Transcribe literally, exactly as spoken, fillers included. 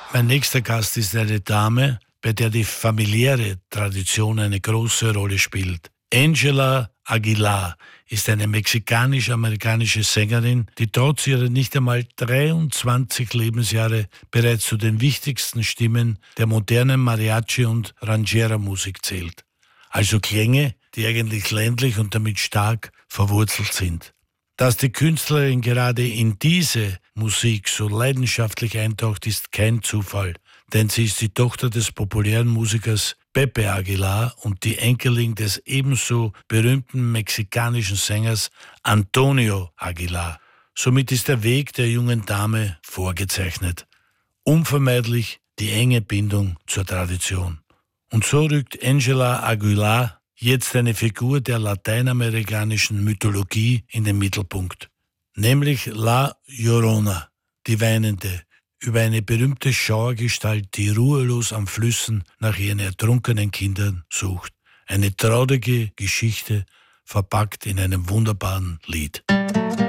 Mein nächster Gast ist eine Dame, bei der die familiäre Tradition eine große Rolle spielt. Angela Aguilar ist eine mexikanisch-amerikanische Sängerin, die trotz ihrer nicht einmal dreiundzwanzig Lebensjahre bereits zu den wichtigsten Stimmen der modernen Mariachi- und Ranchera-Musik zählt. Also Klänge, die eigentlich ländlich und damit stark verwurzelt sind. Dass die Künstlerin gerade in diese Musik so leidenschaftlich eintaucht, ist kein Zufall, denn sie ist die Tochter des populären Musikers Pepe Aguilar und die Enkelin des ebenso berühmten mexikanischen Sängers Antonio Aguilar. Somit ist der Weg der jungen Dame vorgezeichnet. Unvermeidlich die enge Bindung zur Tradition. Und so rückt Angela Aguilar jetzt eine Figur der lateinamerikanischen Mythologie in den Mittelpunkt, nämlich La Llorona, die Weinende, über eine berühmte Schauergestalt, die ruhelos an Flüssen nach ihren ertrunkenen Kindern sucht. Eine traurige Geschichte, verpackt in einem wunderbaren Lied.